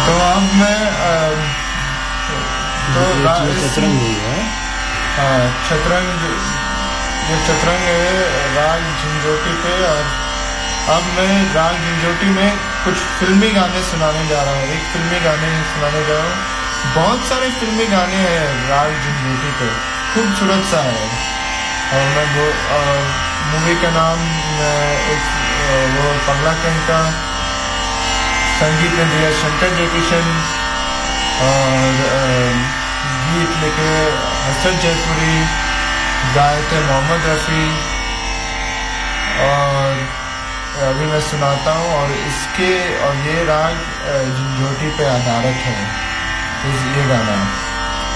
तो अब मैं शतरंग हुई है। शतरंग, ये शतरंग है राग झंझोटी पे। और अब मैं राग झंझोटी में कुछ फिल्मी गाने सुनाने जा रहा हूँ। एक फिल्मी गाने सुनाने जा रहा हूँ। बहुत सारे फिल्मी गाने हैं राग झंझोटी पे, खूबसूरत सा है। और मैं वो मूवी का नाम वो पगला कहीं का, संगीत ने दिया शंकर जयकिशन और गीत लिखे हसन जयपुरी, गाए थे मोहम्मद रफ़ी। और अभी मैं सुनाता हूँ। और इसके और ये राग झंझोटी पे आधारित है ये गाना।